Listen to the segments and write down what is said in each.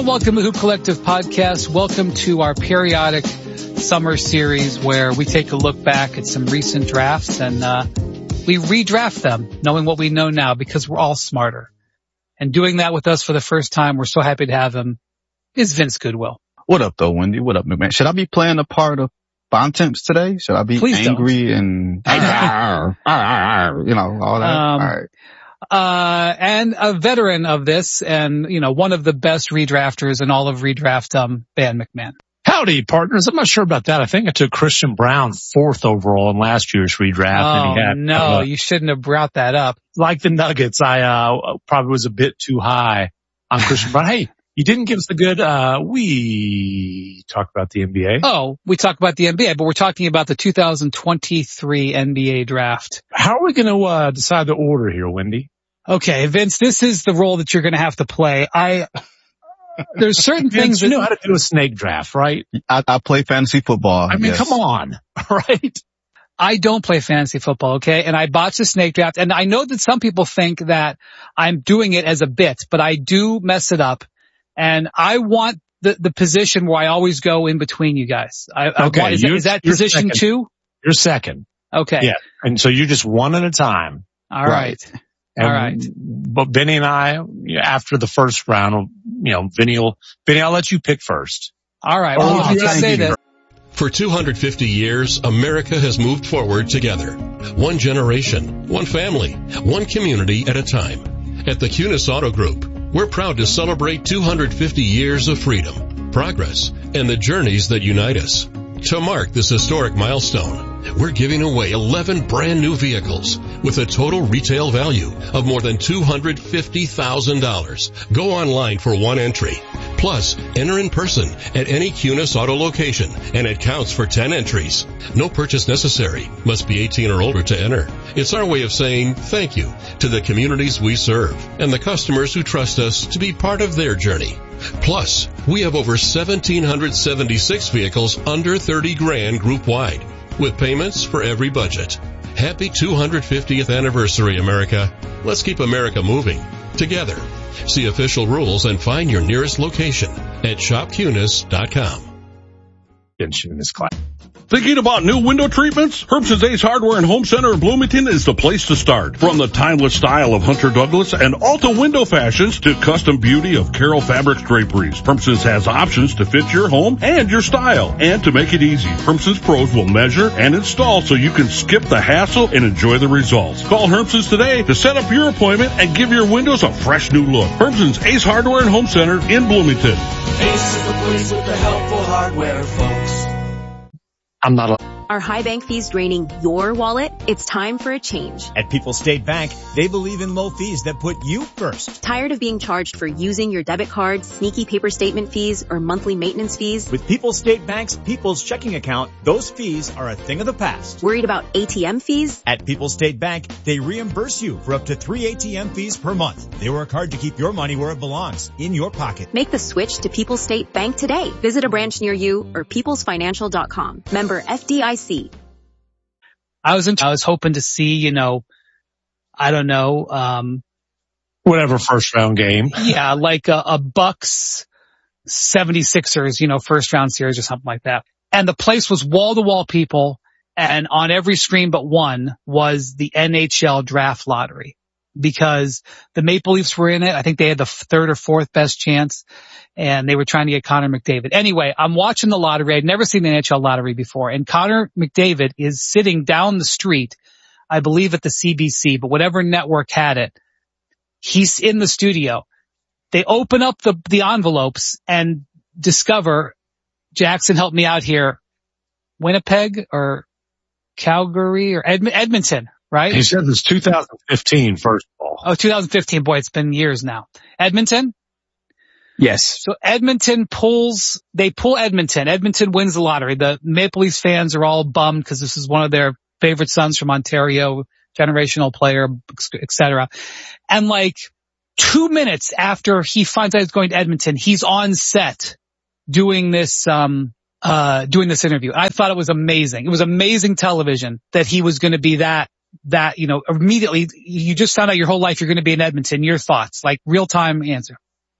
welcome to Hoop Collective Podcast. Welcome to our periodic summer series where we take a look back at some recent drafts and we redraft them, knowing what we know now because we're all smarter. And doing that with us for the first time, we're so happy to have him, is Vince Goodwill. What up, though, Wendy? What up, man? Should I be playing a part of Bontemps today? Should I be angry and, all that? All right. And a veteran of this and, one of the best redrafters in all of redraft, Van McMahon. Howdy, partners. I'm not sure about that. I think I took Christian Braun 4th overall in last year's redraft. You shouldn't have brought that up. Like the Nuggets, I probably was a bit too high on Christian Braun. Hey, you didn't give us the good, we talked about the NBA. Oh, we talked about the NBA, but we're talking about the 2023 NBA draft. How are we going to decide the order here, Wendy? Okay, Vince, this is the role that you're going to have to play. There's certain things you know how to do a snake draft, right? I play fantasy football. I mean, Come on, right? I don't play fantasy football, okay? And I botched a snake draft, and I know that some people think that I'm doing it as a bit, but I do mess it up. And I want the position where I always go in between you guys. Is that position second. 2? You're second. Okay. Yeah. And so you're just one at a time. All right. All right. But Vinny and I, after the first round, Vinny, I'll let you pick first. All right. Well, I'll just say that. For 250 years, America has moved forward together. One generation, one family, one community at a time. At the Cunis Auto Group, we're proud to celebrate 250 years of freedom, progress, and the journeys that unite us. To mark this historic milestone, we're giving away 11 brand new vehicles with a total retail value of more than $250,000. Go online for one entry. Plus, enter in person at any Cunis Auto location, and it counts for 10 entries. No purchase necessary. Must be 18 or older to enter. It's our way of saying thank you to the communities we serve and the customers who trust us to be part of their journey. Plus, we have over 1,776 vehicles under 30 grand group-wide, with payments for every budget. Happy 250th anniversary, America. Let's keep America moving together. See official rules and find your nearest location at shopcunis.com. In this class. Thinking about new window treatments? Herbson's Ace Hardware and Home Center in Bloomington is the place to start. From the timeless style of Hunter Douglas and Alta window fashions to custom beauty of Carroll Fabrics draperies, Herbson's has options to fit your home and your style. And to make it easy, Herbson's pros will measure and install so you can skip the hassle and enjoy the results. Call Herbson's today to set up your appointment and give your windows a fresh new look. Herbson's Ace Hardware and Home Center in Bloomington. Ace is the place with the helpful hardware, folks. I'm not Are high bank fees draining your wallet? It's time for a change. At People's State Bank, they believe in low fees that put you first. Tired of being charged for using your debit card, sneaky paper statement fees, or monthly maintenance fees? With People's State Bank's People's Checking Account, those fees are a thing of the past. Worried about ATM fees? At People's State Bank, they reimburse you for up to 3 ATM fees per month. They work hard to keep your money where it belongs, in your pocket. Make the switch to People's State Bank today. Visit a branch near you or peoplesfinancial.com. Member FDIC. I was hoping to see, whatever first round game. Yeah, like a Bucks 76ers, first round series or something like that. And the place was wall to wall people, and on every screen but one was the NHL draft lottery. Because the Maple Leafs were in it. I think they had the 3rd or 4th best chance, and they were trying to get Connor McDavid. Anyway, I'm watching the lottery. I'd never seen the NHL lottery before, and Connor McDavid is sitting down the street, I believe at the CBC, but whatever network had it, he's in the studio. They open up the envelopes and discover, Jackson, help me out here, Winnipeg or Calgary or Edmonton. Right? He said it's 2015, first of all. Oh, 2015. Boy, it's been years now. Edmonton? Yes. So Edmonton pull Edmonton. Edmonton wins the lottery. The Maple Leafs fans are all bummed because this is one of their favorite sons from Ontario, generational player, etc. And 2 minutes after he finds out he's going to Edmonton, he's on set doing this interview. I thought it was amazing. It was amazing television that he was going to be that, immediately you just found out your whole life you're going to be in Edmonton. Your thoughts, real time answer.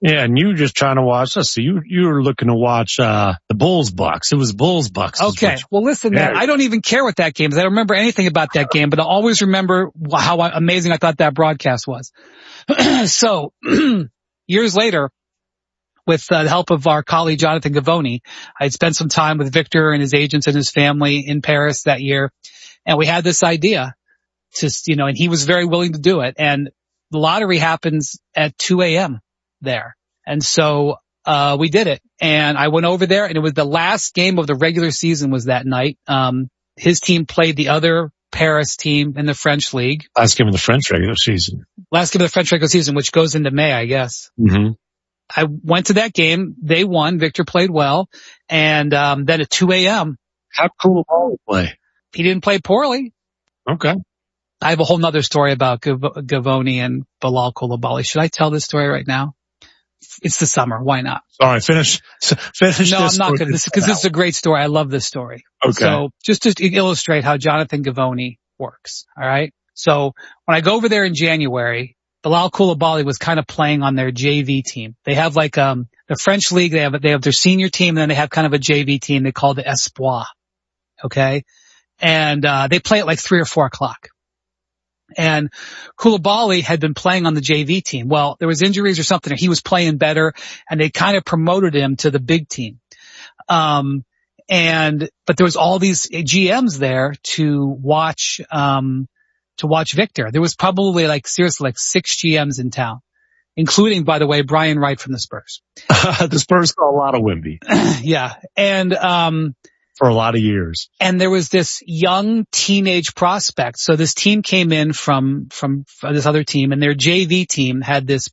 Yeah, and you were just trying to watch us. So you were looking to watch the Bulls-Bucks. It was Bulls-Bucks. Okay. Well, listen, man, I don't even care what that game is. I don't remember anything about that game, but I always remember how amazing I thought that broadcast was. So, years later, with the help of our colleague Jonathan Givony, I'd spent some time with Victor and his agents and his family in Paris that year, and we had this idea and he was very willing to do it. And the lottery happens at 2 a.m. there. And so, we did it. And I went over there, and it was the last game of the regular season was that night. His team played the other Paris team in the French league. Last game of the French regular season. Last game of the French regular season, which goes into May, I guess. Mm-hmm. I went to that game. They won. Victor played well. And, then at 2 a.m. How cool ball play? He didn't play poorly. Okay. I have a whole nother story about Givony and Bilal Coulibaly. Should I tell this story right now? It's the summer. Why not? All right, finish. No, I'm not going to, because this is a great story. I love this story. Okay. So just to illustrate how Jonathan Givony works. All right. So when I go over there in January, Bilal Coulibaly was kind of playing on their JV team. They have like, the French league. They have their senior team, and then they have kind of a JV team they call the Espoir. Okay. And, they play at like 3 or 4 o'clock. And Coulibaly had been playing on the JV team. Well, there was injuries or something, and he was playing better, and they kind of promoted him to the big team. But there was all these GMs there to watch Victor. There was probably seriously 6 GMs in town, including, by the way, Brian Wright from the Spurs. The Spurs saw a lot of Wemby. Yeah. And, for a lot of years. And there was this young teenage prospect. So this team came in from this other team, and their JV team had this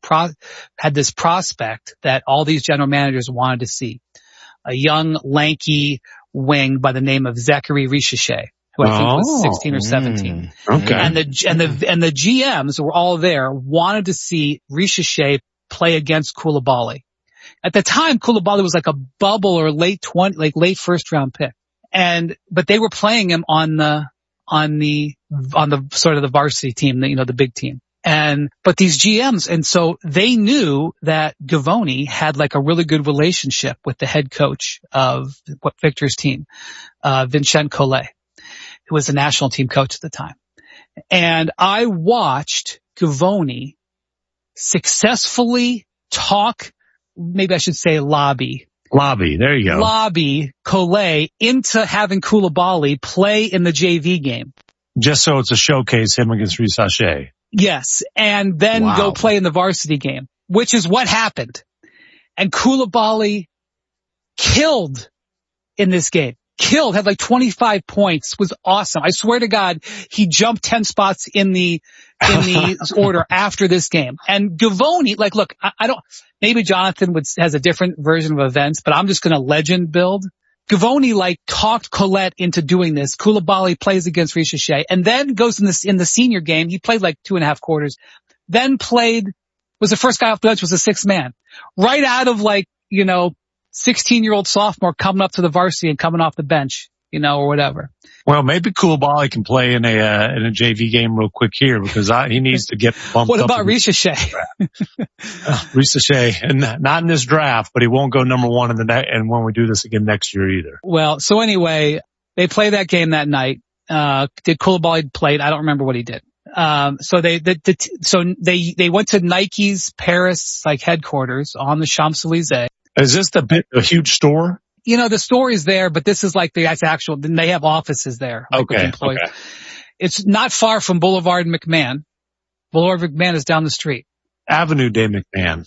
prospect that all these general managers wanted to see. A young, lanky wing by the name of Zachary Richeche, who I think was 16 or 17. Okay. And the GMs were all there, wanted to see Richeche play against Coulibaly. At the time, Coulibaly was like a bubble or late first round pick. But they were playing him on the sort of the varsity team, the big team. But these GMs, and so they knew that Givony had like a really good relationship with the head coach of Victor's team, Vincent Collet, who was the national team coach at the time. And I watched Givony successfully maybe I should say lobby, there you go. Lobby Collet into having Coulibaly play in the JV game. Just so it's a showcase him against Richeche. Yes. And then go play in the varsity game, which is what happened. And Coulibaly killed in this game. Had like 25 points, was awesome. I swear to God, he jumped 10 spots in the order after this game. And Givony, look, maybe Jonathan has a different version of events, but I'm just going to legend build. Givony talked Collet into doing this. Coulibaly plays against Richeche, and then goes in the senior game. He played 2.5 quarters, then was the first guy off the bench, was a 6th man. Right out of 16-year-old sophomore coming up to the varsity and coming off the bench, or whatever. Well, maybe Coulibaly can play in a JV game real quick here, because he needs to get bumped up. What about Richeche? Richeche, and not in this draft, but he won't go number 1 and when we do this again next year either. Well, so anyway, they played that game that night. Did Coulibaly play? I don't remember what he did. So they went to Nike's Paris headquarters on the Champs-Élysées. Is this a huge store? The store is there, but this is the actual, they have offices there. Okay. It's not far from Boulevard McMahon. Boulevard McMahon is down the street. Avenue de McMahon.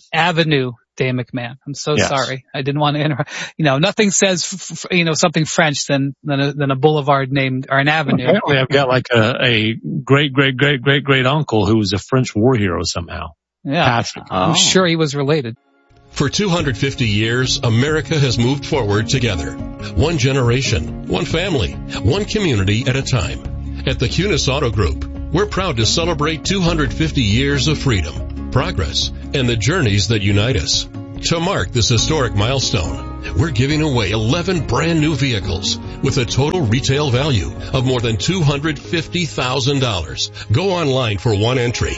I'm so sorry. I didn't want to interrupt. Nothing says, something French than a boulevard named, or an avenue. Apparently I've got a great uncle who was a French war hero somehow. Yeah. Patrick. I'm sure he was related. For 250 years, America has moved forward together. One generation, one family, one community at a time. At the Cunis Auto Group, we're proud to celebrate 250 years of freedom, progress, and the journeys that unite us. To mark this historic milestone, we're giving away 11 brand new vehicles with a total retail value of more than $250,000. Go online for one entry.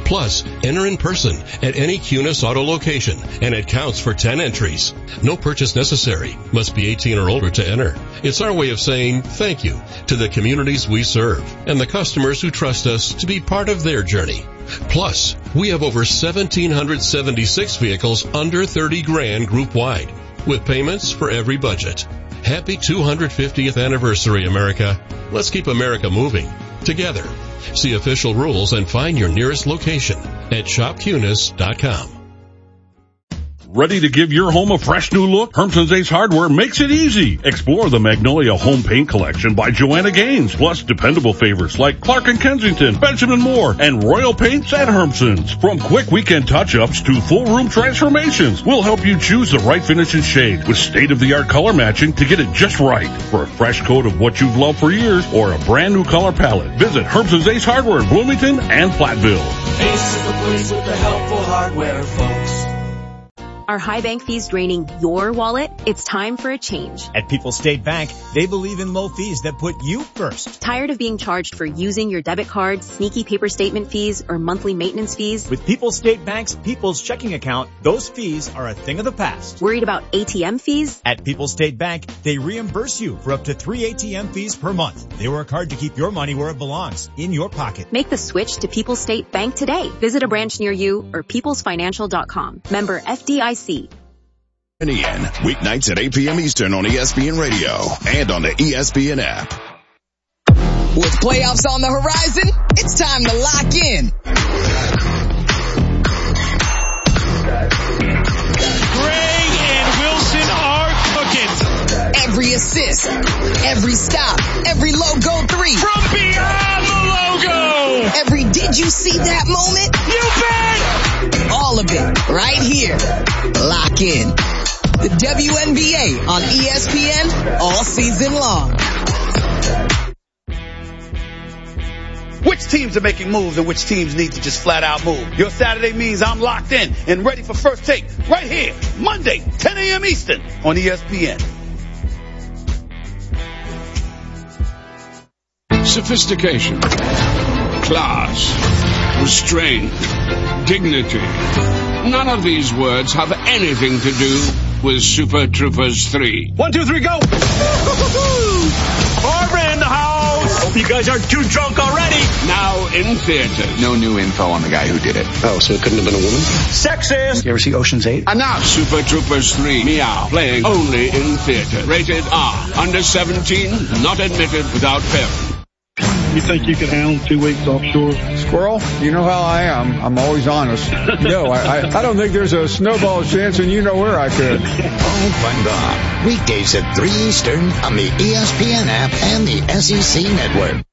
Plus, enter in person at any Cunis Auto location, and it counts for 10 entries. No purchase necessary. Must be 18 or older to enter. It's our way of saying thank you to the communities we serve and the customers who trust us to be part of their journey. Plus, we have over 1,776 vehicles under 30 grand group wide, with payments for every budget. Happy 250th anniversary, America. Let's keep America moving together. See official rules and find your nearest location at shopcunis.com. Ready to give your home a fresh new look? Hermson's Ace Hardware makes it easy. Explore the Magnolia Home Paint Collection by Joanna Gaines, plus dependable favorites like Clark & Kensington, Benjamin Moore, and Royal Paints at Hermson's. From quick weekend touch-ups to full room transformations, we'll help you choose the right finish and shade with state-of-the-art color matching to get it just right. For a fresh coat of what you've loved for years or a brand new color palette, visit Hermson's Ace Hardware in Bloomington and Platteville. Ace is the place with the helpful hardware, folks. Are high bank fees draining your wallet? It's time for a change. At People's State Bank, they believe in low fees that put you first. Tired of being charged for using your debit card, sneaky paper statement fees, or monthly maintenance fees? With People's State Bank's People's Checking Account, those fees are a thing of the past. Worried about ATM fees? At People's State Bank, they reimburse you for up to 3 ATM fees per month. They work hard to keep your money where it belongs, in your pocket. Make the switch to People's State Bank today. Visit a branch near you or peoplesfinancial.com. Member FDIC. Weeknights at 8 p.m. Eastern on ESPN Radio and on the ESPN app. With playoffs on the horizon, it's time to lock in. Gray and Wilson are cooking. Every assist, every stop, every logo three. From beyond the logo. Every did you see that moment? You bet. All of it right here. Lock in. The WNBA on ESPN all season long. Which teams are making moves and which teams need to just flat out move? Your Saturday means I'm locked in and ready for First Take right here, Monday, 10 a.m. Eastern on ESPN. Sophistication, class, restraint, dignity. None of these words have anything to do with Super Troopers 3. 1, 2, 3, go! Barbara in the house! Hope you guys aren't too drunk already. Now in theaters. No new info on the guy who did it. Oh, so it couldn't have been a woman? Sexist! You ever see Ocean's 8? And now Super Troopers 3 Meow, playing only in theaters. Rated R. Under 17, not admitted without parents. You think you could handle 2 weeks offshore? Squirrel, you know how I am. I'm always honest. No, I don't think there's a snowball's chance, and you know where I could. Oh, fun gone. Weekdays at 3 Eastern on the ESPN app and the SEC Network.